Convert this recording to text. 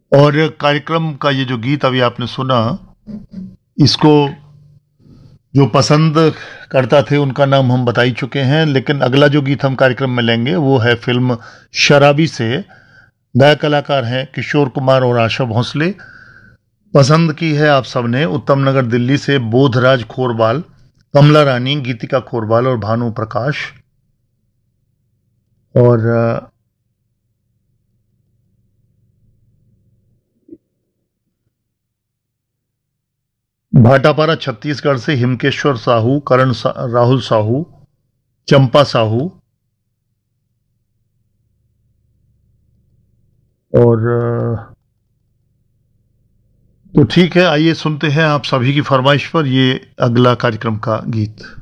और कार्यक्रम का ये जो गीत अभी आपने सुना, इसको जो पसंद करता थे उनका नाम हम बता ही चुके हैं, लेकिन अगला जो गीत हम कार्यक्रम में लेंगे वो है फिल्म शराबी से। गायक कलाकार हैं किशोर कुमार और आशा भोसले। पसंद की है आप सबने उत्तम नगर दिल्ली से बोधराज खोरबाल, कमला रानी, गीतिका खोरबाल और भानु प्रकाश। और भाटापारा छत्तीसगढ़ से हिमकेश्वर साहू, राहुल साहू, चंपा साहू। और तो ठीक है, आइए सुनते हैं आप सभी की फरमाइश पर ये अगला कार्यक्रम का गीत।